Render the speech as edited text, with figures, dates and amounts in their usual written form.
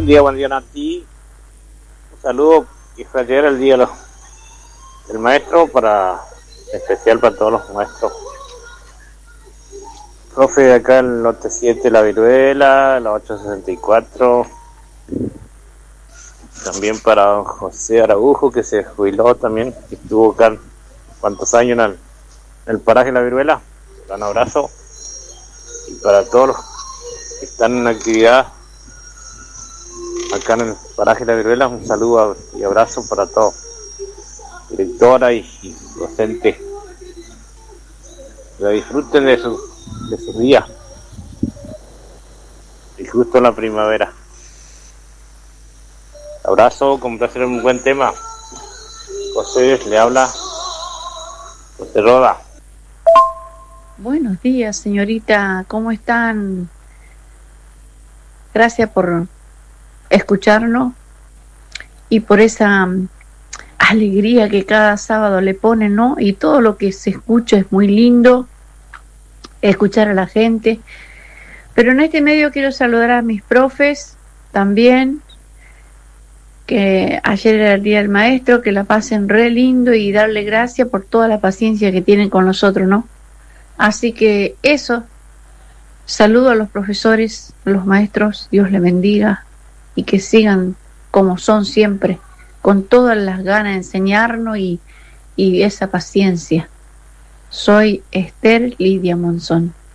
buen día Nati. Un saludo y fue ayer el día del maestro, especial para todos los maestros. Profe de acá el lote 7, la Viruela, la 864. También para don José Araujo, que se jubiló también, que estuvo acá cuántos años en el paraje La Viruela. Un gran abrazo. Y para todos los que están en actividad acá en el paraje La Viruela, un saludo y abrazo para todos, directora y docente. Que disfruten de sus días, y justo en la primavera. Abrazo, como placer, un buen tema. José, le habla José Roda. Buenos días, señorita, ¿cómo están? Gracias por escucharnos y por esa alegría que cada sábado le ponen, ¿no? Y todo lo que se escucha es muy lindo, escuchar a la gente. Pero en este medio quiero saludar a mis profes también, que ayer era el Día del Maestro, que la pasen re lindo y darle gracias por toda la paciencia que tienen con nosotros, ¿no? Así que eso, saludo a los profesores, a los maestros, Dios les bendiga y que sigan como son siempre, con todas las ganas de enseñarnos y esa paciencia. Soy Esther Lidia Monzón.